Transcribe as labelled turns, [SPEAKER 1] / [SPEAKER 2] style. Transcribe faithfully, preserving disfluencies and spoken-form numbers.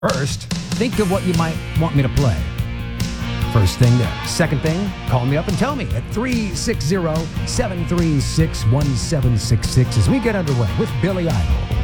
[SPEAKER 1] First, think of what you might want me to play. First thing there. Second thing, call me up and tell me at three six zero, seven three six, one seven six six as we get underway with Billy Idol.